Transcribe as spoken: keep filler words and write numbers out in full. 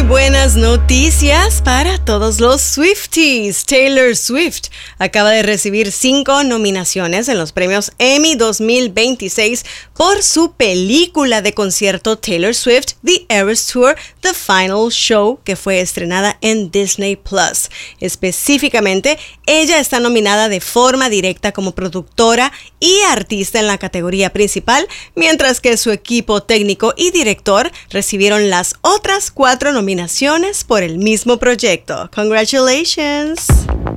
buenas noticias para todos los Swifties. Taylor Swift acaba de recibir cinco nominaciones en los premios Emmy dos mil veintiséis por su película de concierto Taylor Swift, The Eras Tour, The Final Show, que fue estrenada en Disney Plus. Específicamente, ella está nominada de forma directa como productora y artista en la categoría principal, mientras que su equipo técnico y director recibieron las otras cuatro nominaciones por el mismo proyecto. Congratulations!